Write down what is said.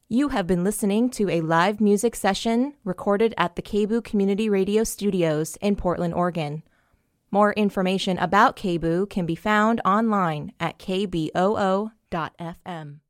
You have been listening to a live music session recorded at the KBOO Community Radio Studios in Portland, Oregon. More information about KBOO can be found online at kboo.fm.